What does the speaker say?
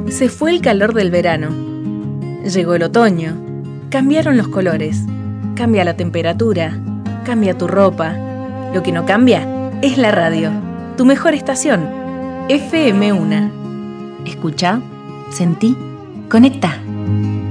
Se fue el calor del verano. Llegó el otoño. Cambiaron los colores. Cambia la temperatura. Cambia tu ropa. Lo que no cambia es la radio. Tu mejor estación. FM1. Escucha, sentí, conecta.